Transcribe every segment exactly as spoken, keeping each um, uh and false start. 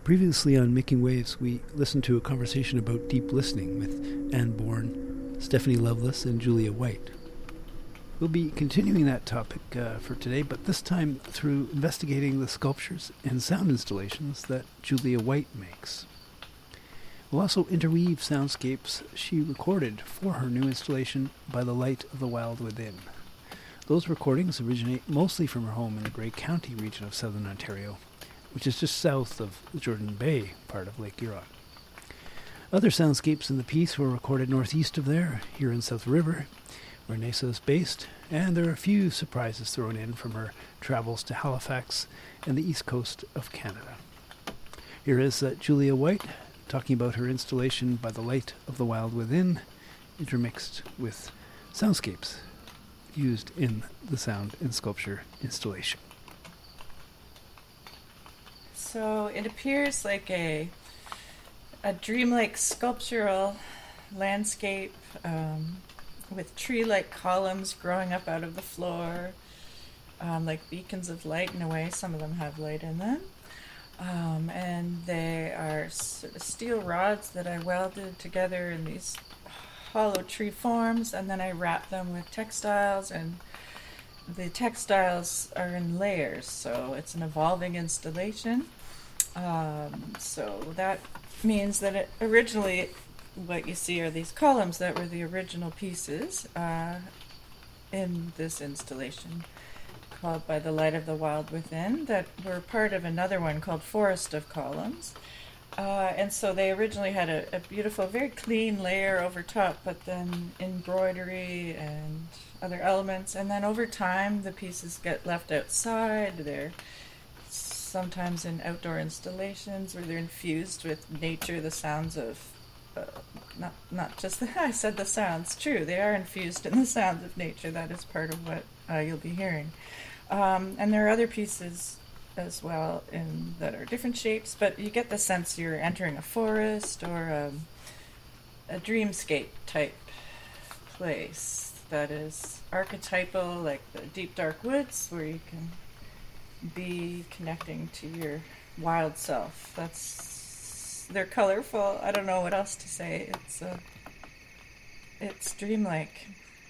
Previously on Making Waves, we listened to a conversation about deep listening with Anne Bourne, Stephanie Lovelace, and Julia White. We'll be continuing that topic uh, for today, but this time through investigating the sculptures and sound installations that Julia White makes. We'll also interweave soundscapes she recorded for her new installation, By the Light of the Wild Within. Those recordings originate mostly from her home in the Grey County region of southern Ontario, which is just south of the Jordan Bay part of Lake Huron. Other soundscapes in the piece were recorded northeast of there, here in South River, where NASA is based, and there are a few surprises thrown in from her travels to Halifax and the east coast of Canada. Here is uh, Julia White talking about her installation By the Light of the Wild Within, intermixed with soundscapes used in the sound and sculpture installation. So it appears like a a dreamlike sculptural landscape um, with tree-like columns growing up out of the floor, um, like beacons of light in a way. Some of them have light in them. Um, and they are sort of steel rods that I welded together in these hollow tree forms, and then I wrap them with textiles, and the textiles are in layers, so it's an evolving installation. Um, so that means that it originally what you see are these columns that were the original pieces uh, in this installation called By the Light of the Wild Within, that were part of another one called Forest of Columns. Uh, and so they originally had a, a beautiful, very clean layer over top, but then embroidery and other elements. And then over time, the pieces get left outside. They're sometimes in outdoor installations where they're infused with nature, the sounds of, uh, not not just, the, I said the sounds, true, they are infused in the sounds of nature. That is part of what uh, you'll be hearing. Um, and there are other pieces as well in that are different shapes, but you get the sense you're entering a forest or a, a dreamscape type place that is archetypal, like the deep dark woods where you can be connecting to your wild self. That's, they're colorful. I don't know what else to say. It's uh, it's dreamlike.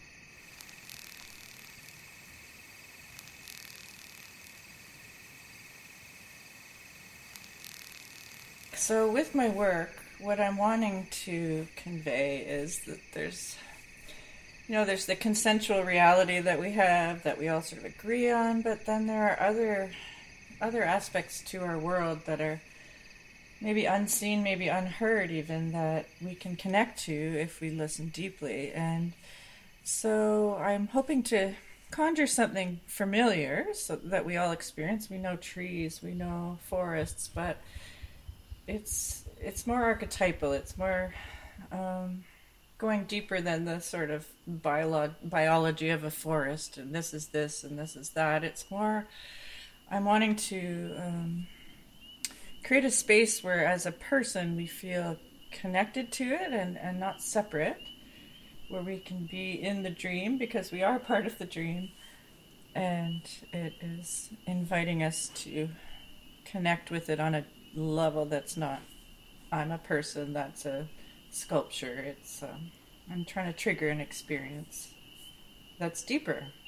So with my work, what I'm wanting to convey is that there's, you know, there's the consensual reality that we have, that we all sort of agree on, but then there are other other aspects to our world that are maybe unseen, maybe unheard even, that we can connect to if we listen deeply. And so I'm hoping to conjure something familiar so that we all experience. We know trees, we know forests, but it's it's more archetypal. It's more um, going deeper than the sort of biolo- biology of a forest, and this is this and this is that. It's more, I'm wanting to um, create a space where as a person we feel connected to it and, and not separate, where we can be in the dream because we are part of the dream, and it is inviting us to connect with it on a level that's not, I'm a person, that's a sculpture. It's um, I'm trying to trigger an experience that's deeper.